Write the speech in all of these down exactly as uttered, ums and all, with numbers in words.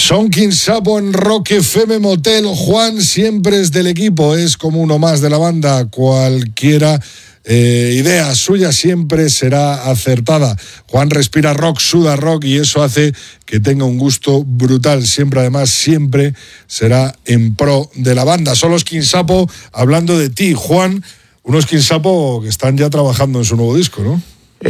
Son Quinsapo en Rock F M Motel. Juan siempre es del equipo, es como uno más de la banda. Cualquiera eh, idea suya siempre será acertada. Juan respira rock, suda rock y eso hace que tenga un gusto brutal. Siempre, además, siempre será en pro de la banda. Son los Quinsapo hablando de ti, Juan. Unos Quinsapo que están ya trabajando en su nuevo disco, ¿no?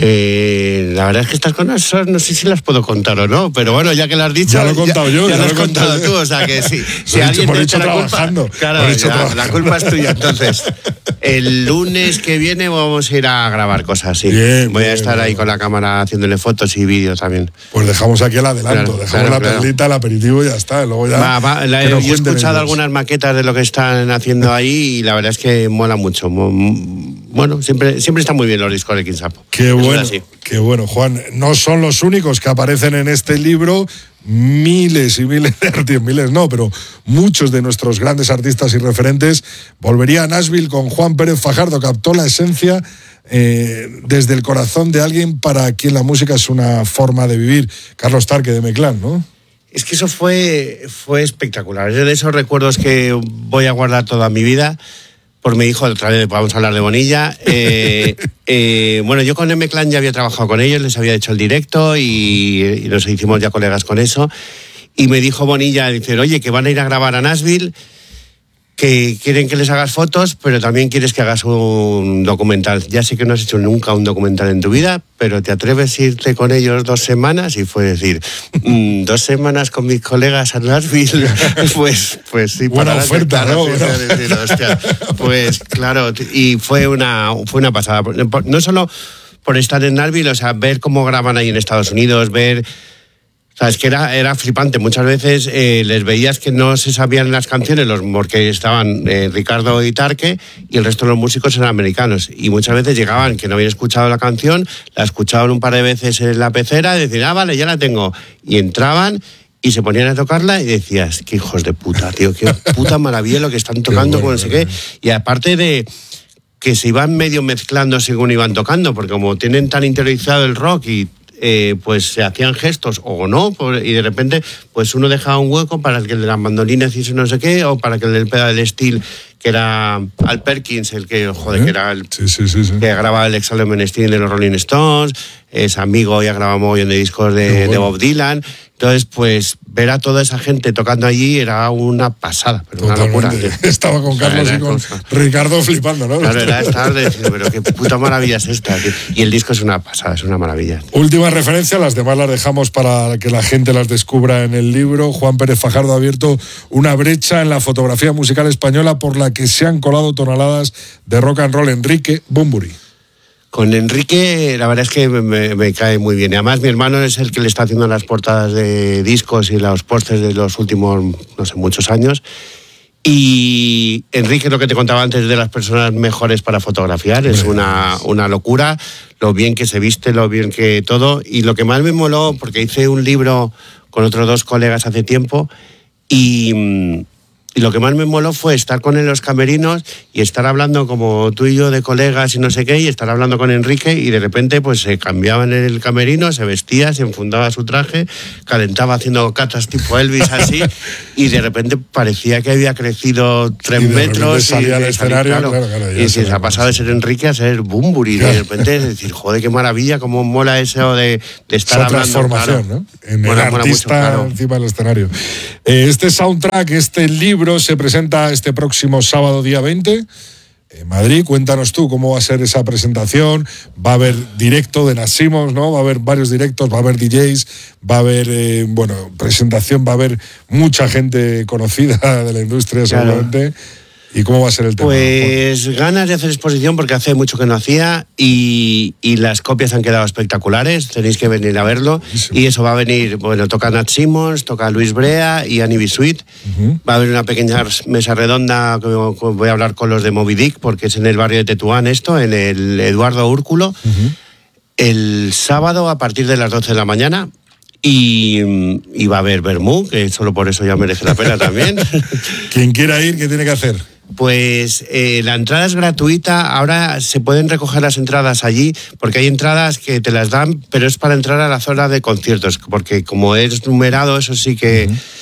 Eh, la verdad es que estas cosas no sé si las puedo contar o no, pero bueno, ya que lo has dicho, ya lo he contado ya, yo, ya, ya lo has lo contado contado tú, o sea que sí, si alguien te echa la culpa, claro, ya, la culpa es tuya. Entonces, el lunes que viene vamos a ir a grabar cosas, sí. Bien, voy bien, a estar bien. ahí con la cámara haciéndole fotos y vídeos también. Pues dejamos aquí el adelanto, claro, dejamos claro, la claro. perlita, el aperitivo y ya está. Luego ya va, va, la, yo he escuchado ellos. algunas maquetas de lo que están haciendo ahí y la verdad es que mola mucho. Bueno, siempre, siempre están muy bien los discos de Quinsapo. Qué bueno, qué bueno, Juan. No son los únicos que aparecen en este libro. Miles y miles de artistas, miles no, pero muchos de nuestros grandes artistas y referentes. Volvería a Nashville con Juan Pérez Fajardo, captó la esencia eh, desde el corazón de alguien para quien la música es una forma de vivir. Carlos Tarque de M-Clan, ¿no? Es que eso fue, fue espectacular. Es de esos recuerdos que voy a guardar toda mi vida. Por mi hijo, otra vez vamos a hablar de Bonilla. Eh, eh, bueno, yo con M-Clan ya había trabajado con ellos, les había hecho el directo y, y nos hicimos ya colegas con eso. Y me dijo Bonilla, dice, oye, que van a ir a grabar a Nashville, que quieren que les hagas fotos, pero también quieres que hagas un documental. Ya sé que no has hecho nunca un documental en tu vida, pero ¿te atreves a irte con ellos dos semanas? Y fue decir, mmm, dos semanas con mis colegas a Nashville, pues, pues sí. Buena para oferta, claro, ¿no? Sí, Bueno. decir, hostia, pues claro, y fue una, fue una pasada. No solo por estar en Nashville, o sea, ver cómo graban ahí en Estados Unidos, ver... O sea, es que era, era flipante. Muchas veces eh, les veías que no se sabían las canciones los, porque estaban eh, Ricardo y Tarque y el resto de los músicos eran americanos. Y muchas veces llegaban que no habían escuchado la canción, la escuchaban un par de veces en la pecera y decían, ah, vale, ya la tengo. Y entraban y se ponían a tocarla y decías, qué hijos de puta, tío, qué puta maravilla lo que están tocando, con no sé qué. Y aparte de que se iban medio mezclando según iban tocando, porque como tienen tan interiorizado el rock y Eh, pues se hacían gestos o no, por, y de repente pues uno dejaba un hueco para que el de las mandolinas hiciese no sé qué, o para que el del pedal steel, que era Al Perkins, el que, joder, que era el sí, sí, sí, sí. que grababa el Exalted Steel de los Rolling Stones, es amigo, ya grababa un mogollón de discos de, bueno. de Bob Dylan. Entonces, pues, ver a toda esa gente tocando allí era una pasada, pero Totalmente. una locura. Tío. Estaba con Carlos o sea, y con cosa. Ricardo flipando, ¿no? Claro, era estar de decir, pero qué puta maravilla es esta, tío. Y el disco es una pasada, es una maravilla. Última referencia, las demás las dejamos para que la gente las descubra en el libro. Juan Pérez Fajardo ha abierto una brecha en la fotografía musical española por la que se han colado toneladas de rock and roll. Enrique Bunbury. Con Enrique, la verdad es que me, me cae muy bien. Y además, mi hermano es el que le está haciendo las portadas de discos y los pósters de los últimos, no sé, muchos años. Y Enrique, lo que te contaba antes de las personas mejores para fotografiar, es una, una locura. Lo bien que se viste, lo bien que todo. Y lo que más me moló, porque hice un libro con otros dos colegas hace tiempo, y... Y lo que más me moló fue estar con él en los camerinos y estar hablando como tú y yo de colegas y no sé qué, y estar hablando con Enrique y de repente pues se cambiaba en el camerino, se vestía, se enfundaba su traje, calentaba haciendo catas tipo Elvis así y de repente parecía que había crecido tres y de metros. Salía y al escenario, claro, claro, claro, y se ha pasado de ser Enrique a ser Bunbury. Y de repente es decir, joder, qué maravilla, cómo mola eso de, de estar esa hablando. transformación, claro. ¿no? En mola, el mola artista mucho, claro. encima del escenario. Eh, este soundtrack, este libro se presenta este próximo sábado día veinte en Madrid. Cuéntanos tú cómo va a ser esa presentación. Va a haber directo de Nacimos, ¿no? Va a haber varios directos, va a haber D Js, va a haber, eh, bueno, presentación, va a haber mucha gente conocida de la industria, claro. Seguramente. ¿Y cómo va a ser el tema? Pues ganas de hacer exposición porque hace mucho que no hacía y, y las copias han quedado espectaculares, tenéis que venir a verlo. Buenísimo. Y eso va a venir, bueno, toca Nat Simmons, toca Luis Brea y Annie B. Sweet. Uh-huh. Va a haber una pequeña mesa redonda que voy a hablar con los de Moby Dick porque es en el barrio de Tetuán esto, en el Eduardo Úrculo. Uh-huh. El sábado a partir de las doce de la mañana. Y, y va a haber vermú, que solo por eso ya merece la pena también. Quien quiera ir, ¿qué tiene que hacer? Pues eh, la entrada es gratuita. Ahora se pueden recoger las entradas allí, porque hay entradas que te las dan, pero es para entrar a la zona de conciertos, porque como es numerado, eso sí que... Uh-huh.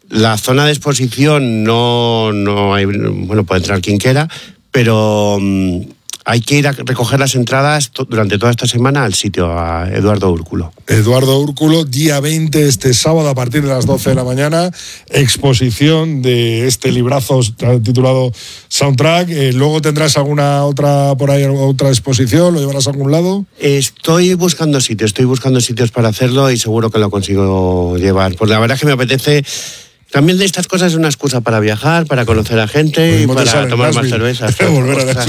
La zona de exposición no, no hay, bueno, puede entrar quien quiera, pero um, hay que ir a recoger las entradas to- durante toda esta semana al sitio, a Eduardo Úrculo. Eduardo Úrculo, día veinte, este sábado a partir de las doce de la mañana, exposición de este librazo titulado Soundtrack. Eh, luego tendrás alguna otra por ahí, otra exposición, ¿lo llevarás a algún lado? Estoy buscando sitios, estoy buscando sitios para hacerlo y seguro que lo consigo llevar. Pues la verdad es que me apetece. También de estas cosas es una excusa para viajar, para conocer a gente y para tomar más cervezas. Volver a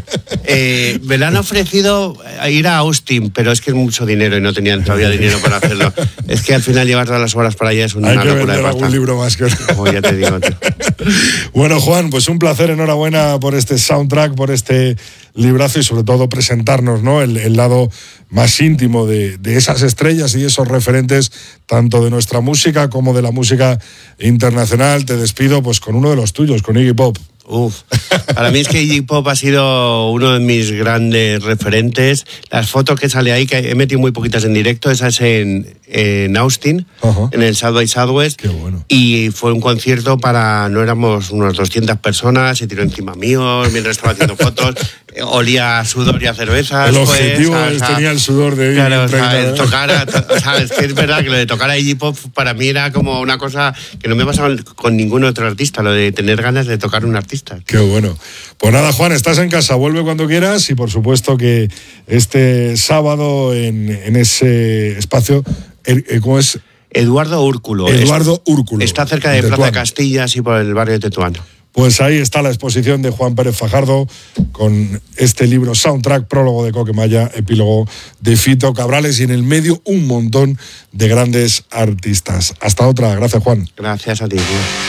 eh, me lo han ofrecido ir a Austin, pero es que es mucho dinero y no tenían todavía dinero para hacerlo. Es que al final llevar todas las horas para allá es una Hay que locura de vender pasta. algún libro más que... Oh, ya te digo, tío. Bueno, Juan, pues un placer, enhorabuena por este soundtrack, por este librazo y sobre todo presentarnos, ¿no?, el, el lado más íntimo de, de esas estrellas y esos referentes tanto de nuestra música como de la música internacional. Te despido pues con uno de los tuyos, con Iggy Pop. Uf, para mí es que Iggy Pop ha sido uno de mis grandes referentes. Las fotos que sale ahí, que he metido muy poquitas en directo, esa es en, en Austin, uh-huh. en el South by Southwest. Qué bueno. Y fue un concierto para, no éramos unas doscientas personas, se tiró encima mío mientras estaba haciendo fotos, olía a sudor y a cervezas. El objetivo pues, es, o sea, tenía el sudor de Iggy. Claro, o sea, el tocar, a, o sea, es que es verdad que lo de tocar a Iggy Pop para mí era como una cosa que no me pasaba con ningún otro artista, lo de tener ganas de tocar a un artista. Qué bueno. Pues nada, Juan, estás en casa, vuelve cuando quieras y por supuesto que este sábado en, en ese espacio, ¿cómo es? Eduardo Úrculo. Eduardo Úrculo. Está cerca de Plaza Castillas y por el barrio de Tetuán. Pues ahí está la exposición de Juan Pérez Fajardo con este libro Soundtrack, prólogo de Coquemaya, epílogo de Fito Cabrales y en el medio un montón de grandes artistas. Hasta otra. Gracias, Juan. Gracias a ti, tío.